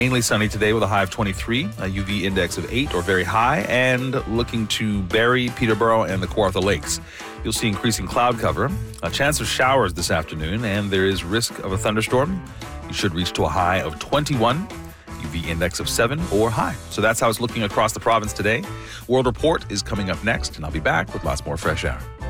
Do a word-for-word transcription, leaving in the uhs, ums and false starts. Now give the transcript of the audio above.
Mainly sunny today with a high of twenty-three, a U V index of eight or very high, and looking to Barrie, Peterborough, and the Kawartha Lakes. You'll see increasing cloud cover, a chance of showers this afternoon, and there is risk of a thunderstorm. You should reach to a high of twenty-one, U V index of seven or high. So that's how it's looking across the province today. World Report is coming up next, and I'll be back with lots more Fresh Air.